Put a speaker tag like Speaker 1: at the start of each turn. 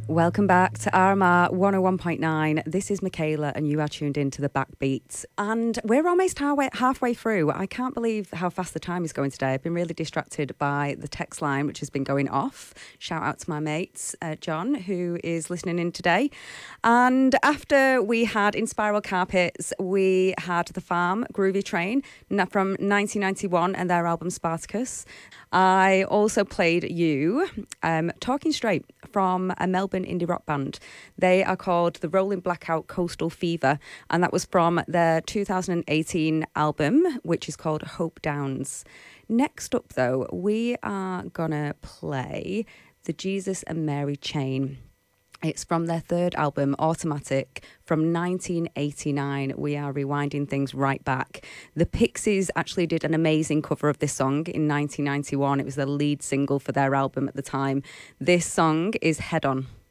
Speaker 1: Welcome back to RMR 101.9. This is Michaela, and you are tuned in to the Backbeats. And we're almost halfway through. I can't believe how fast the time is going today. I've been really distracted by the text line, which has been going off. Shout out to my mates, John, who is listening in today. And after we had In Spiral Carpets, we had The Farm, Groovy Train from 1991 and their album Spartacus. I also played you Talking Straight from a Melbourne indie rock band. They are called the Rolling Blackout Coastal Fever, and that was from their 2018 album, which is called Hope Downs. Next up, though, we are gonna play the Jesus and Mary Chain. It's from their third album, Automatic, from 1989. We are rewinding things right back. The Pixies actually did an amazing cover of this song in 1991. It was the lead single for their album at the time. This song is Head On.